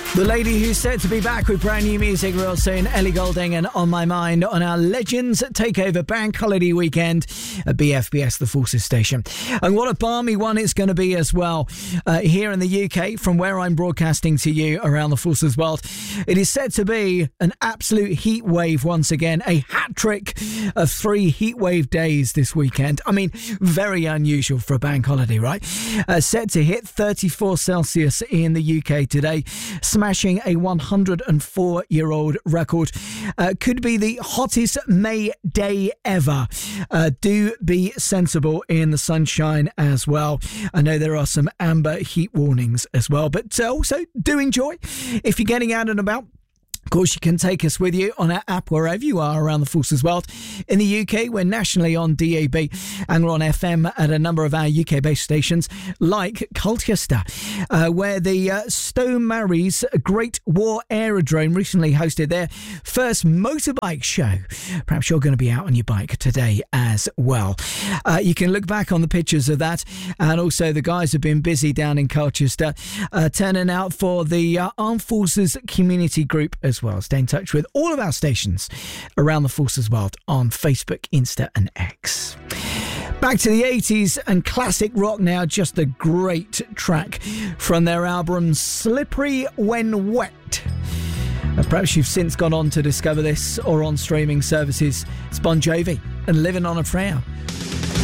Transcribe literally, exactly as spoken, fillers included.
The lady who's set to be back with brand new music real soon, Ellie Goulding, and On My Mind on our Legends Takeover Bank Holiday Weekend at B F B S, the Forces Station. And what a balmy one it's going to be as well uh, here in the U K from where I'm broadcasting to you around the Forces world. It is set to be an absolute heat wave once again, a hat trick of three heat wave days this weekend. I mean, very unusual for a bank holiday, right? Uh, set to hit thirty-four Celsius in the U K today, smashing a one hundred four year old record. Uh, could be the hottest May day ever. Uh, do be sensible in the sunshine as well. I know there are some amber heat warnings as well, but uh, also do enjoy if you're getting out and about. Of course, you can take us with you on our app wherever you are around the Forces world. In the U K, we're nationally on D A B and we're on F M at a number of our U K-based stations like Colchester, uh, where the uh, Stowe Mary's Great War Aerodrome recently hosted their first motorbike show. Perhaps you're going to be out on your bike today as well. Uh, you can look back on the pictures of that, and also the guys have been busy down in Colchester uh, turning out for the uh, Armed Forces Community Group as well. Stay in touch with all of our stations around the Forces world on Facebook, Insta and X. Back to the eighties and classic rock now, just a great track from their album Slippery When Wet. Uh, perhaps you've since gone on to discover this or on streaming services. It's Bon Jovi and Living on a Prayer.